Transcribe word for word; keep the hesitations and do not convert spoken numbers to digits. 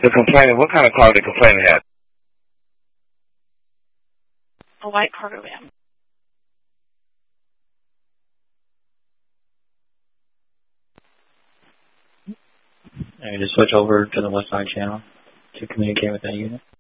The complainant, what kind of car did the complainant have? A white cargo van. I need to switch over to the West Side channel to communicate with that unit.